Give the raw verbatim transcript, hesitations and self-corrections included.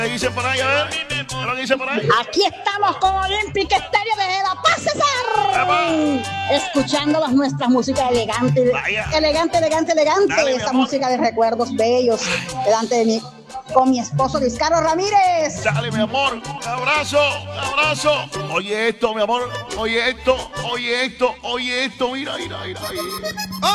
¿Qué dice por ahí? A ver. ¿Qué dice por ahí? Aquí estamos con Olympic Estéreo desde La Paz, César. ¡Epa! Escuchando las nuestras músicas elegantes. Vaya. Elegante, elegante, elegante. Dale, mi Esta amor. música de recuerdos bellos. Delante de mí, con mi esposo Luis Carlos Ramírez. Dale, mi amor. Un abrazo, un abrazo. Oye esto, mi amor. Oye esto, oye esto, oye esto. Mira, mira, mira. mira.